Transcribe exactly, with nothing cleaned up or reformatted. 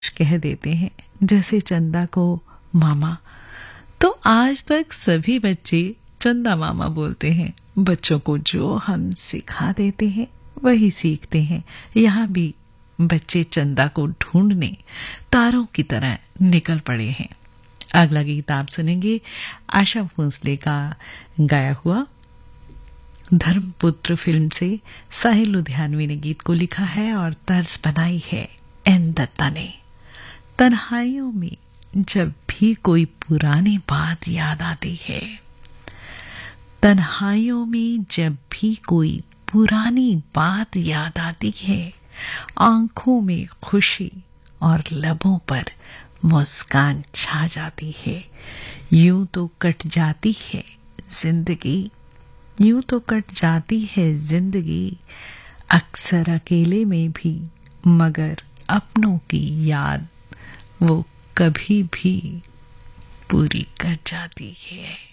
कह देते हैं, जैसे चंदा को मामा। तो आज तक सभी बच्चे चंदा मामा बोलते हैं। बच्चों को जो हम सिखा देते हैं वही सीखते हैं। यहाँ भी बच्चे चंदा को ढूंढने तारों की तरह निकल पड़े हैं। अगला गीत आप सुनेंगे आशा भोसले का गाया हुआ। धर्मपुत्र फिल्म से साहिल लुधियानवी ने गीत को लिखा है और तर्ज बनाई है एन दत्ता ने। तन्हाइयों में जब भी कोई पुरानी बात याद आती है, तन्हाइयों में जब भी कोई पुरानी बात याद आती है, आंखों में खुशी और लबों पर मुस्कान छा जाती है। यूं तो कट जाती है जिंदगी, यूं तो कट जाती है जिंदगी, अक्सर अकेले में भी, मगर अपनों की याद वो कभी भी पूरी कर जाती है।